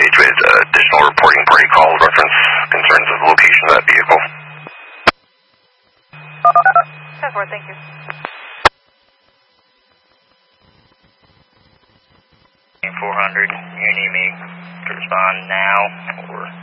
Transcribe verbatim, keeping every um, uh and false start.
page with uh, additional reporting party calls, reference concerns of the location of that vehicle. ten four, thank you. four hundred, you need me to respond now or...